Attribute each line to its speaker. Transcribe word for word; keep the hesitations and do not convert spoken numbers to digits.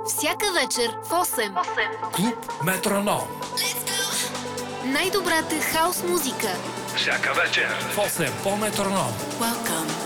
Speaker 1: Всяка вечер в осем.
Speaker 2: Клуб Метроном.
Speaker 1: Най-добрата хаос музика.
Speaker 2: Всяка вечер в осем по Метроном.
Speaker 1: Welcome